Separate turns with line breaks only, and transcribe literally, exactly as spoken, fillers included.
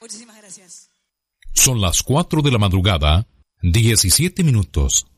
Muchísimas gracias.
Son las cuatro de la madrugada, diecisiete minutos.